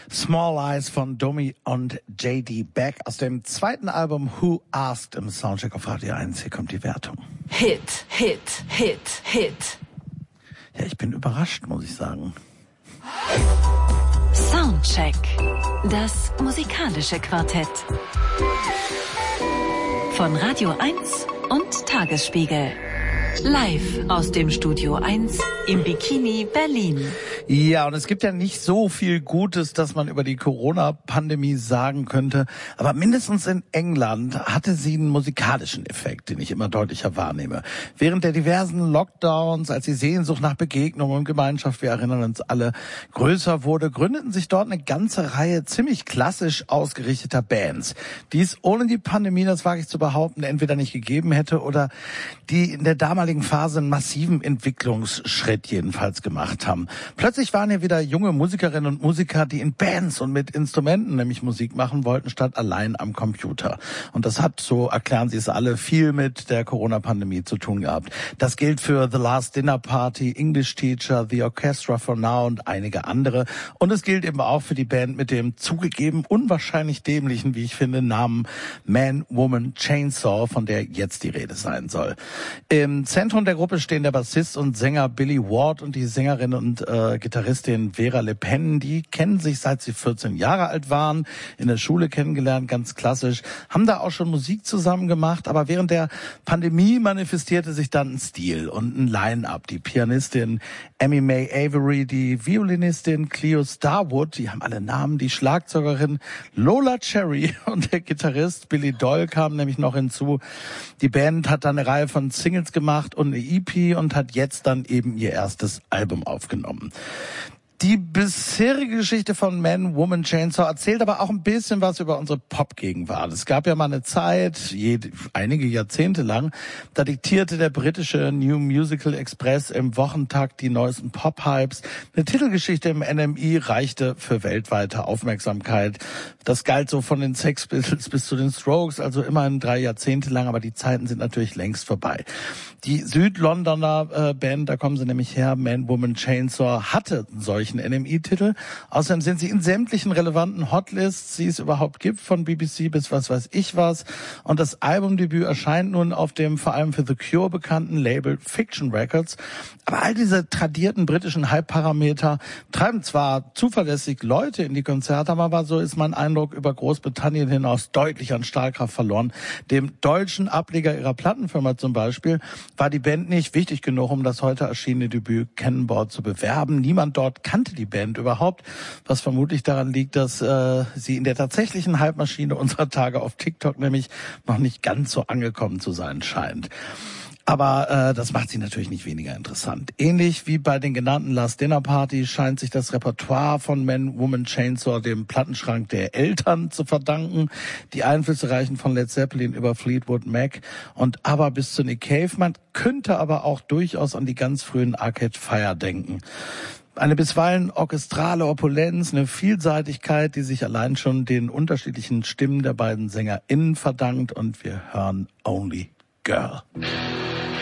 Small Eyes von Domi und JD Beck aus dem zweiten Album Who Asked im Soundcheck auf Radio 1. Hier kommt die Wertung. Hit, Hit, Hit, Hit. Ja, ich bin überrascht, muss ich sagen. Soundcheck. Das musikalische Quartett. Von Radio 1 und Tagesspiegel. Live aus dem Studio 1 im Bikini Berlin. Ja, und es gibt ja nicht so viel Gutes, dass man über die Corona-Pandemie sagen könnte. Aber mindestens in England hatte sie einen musikalischen Effekt, den ich immer deutlicher wahrnehme. Während der diversen Lockdowns, als die Sehnsucht nach Begegnung und Gemeinschaft, wir erinnern uns alle, größer wurde, gründeten sich dort eine ganze Reihe ziemlich klassisch ausgerichteter Bands, die es ohne die Pandemie, das wage ich zu behaupten, entweder nicht gegeben hätte oder die in der damaligen Phase einen massiven Entwicklungsschritt jedenfalls gemacht haben. Plötzlich waren hier wieder junge Musikerinnen und Musiker, die in Bands und mit Instrumenten nämlich Musik machen wollten, statt allein am Computer. Und das hat, so erklären sie es alle, viel mit der Corona-Pandemie zu tun gehabt. Das gilt für The Last Dinner Party, English Teacher, The Orchestra for Now und einige andere. Und es gilt eben auch für die Band mit dem zugegeben unwahrscheinlich dämlichen, wie ich finde, Namen Man, Woman, Chainsaw, von der jetzt die Rede sein soll. Im Zentrum der Gruppe stehen der Bassist und Sänger Billy Ward und die Sängerin und Gitarristin Vera Le Pen. Die kennen sich, seit sie 14 Jahre alt waren, in der Schule kennengelernt, ganz klassisch, haben da auch schon Musik zusammen gemacht, aber während der Pandemie manifestierte sich dann ein Stil und ein Line-Up. Die Pianistin Amy May Avery, die Violinistin Cleo Starwood, die haben alle Namen, die Schlagzeugerin Lola Cherry und der Gitarrist Billy Doyle kamen nämlich noch hinzu. Die Band hat dann eine Reihe von Singles gemacht und eine EP und hat jetzt dann eben ihr erstes Album aufgenommen. Die bisherige Geschichte von Man, Woman, Chainsaw erzählt aber auch ein bisschen was über unsere Pop-Gegenwart. Es gab ja mal eine Zeit, einige Jahrzehnte lang, da diktierte der britische New Musical Express im Wochentakt die neuesten Pop-Hypes. Eine Titelgeschichte im NME reichte für weltweite Aufmerksamkeit. Das galt so von den Sex Pistols bis zu den Strokes, also immerhin 3 Jahrzehnte lang, aber die Zeiten sind natürlich längst vorbei. Die Südlondoner Band, da kommen sie nämlich her, Man, Woman, Chainsaw, hatte solchen NME-Titel. Außerdem sind sie in sämtlichen relevanten Hotlists, die es überhaupt gibt, von BBC bis was weiß ich was. Und das Albumdebüt erscheint nun auf dem vor allem für The Cure bekannten Label Fiction Records. Aber all diese tradierten britischen Hype-Parameter treiben zwar zuverlässig Leute in die Konzerte, aber so ist mein Eindruck über Großbritannien hinaus deutlich an Strahlkraft verloren. Dem deutschen Ableger ihrer Plattenfirma zum Beispiel war die Band nicht wichtig genug, um das heute erschienene Debüt Cannonball zu bewerben. Niemand dort kannte die Band überhaupt, was vermutlich daran liegt, dass sie in der tatsächlichen Hype-Maschine unserer Tage auf TikTok nämlich noch nicht ganz so angekommen zu sein scheint. Aber das macht sie natürlich nicht weniger interessant. Ähnlich wie bei den genannten Last Dinner Party scheint sich das Repertoire von Man, Woman, Chainsaw dem Plattenschrank der Eltern zu verdanken. Die Einflüsse reichen von Led Zeppelin über Fleetwood Mac und ABBA bis zu Nick Cave. Man könnte aber auch durchaus an die ganz frühen Arcade Fire denken. Eine bisweilen orchestrale Opulenz, eine Vielseitigkeit, die sich allein schon den unterschiedlichen Stimmen der beiden SängerInnen verdankt. Und wir hören Only Girl.